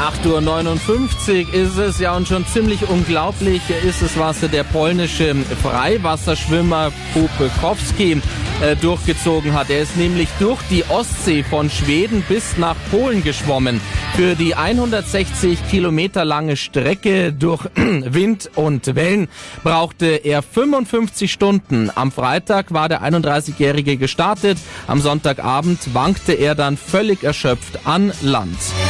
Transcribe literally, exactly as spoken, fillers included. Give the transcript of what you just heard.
acht Uhr neunundfünfzig ist es, ja, und schon ziemlich unglaublich ist es, was der polnische Freiwasserschwimmer Pupekowski äh, durchgezogen hat. Er ist nämlich durch die Ostsee von Schweden bis nach Polen geschwommen. Für die hundertsechzig Kilometer lange Strecke durch Wind und Wellen brauchte er fünfundfünfzig Stunden. Am Freitag war der einunddreißigjährige gestartet. Am Sonntagabend wankte er dann völlig erschöpft an Land.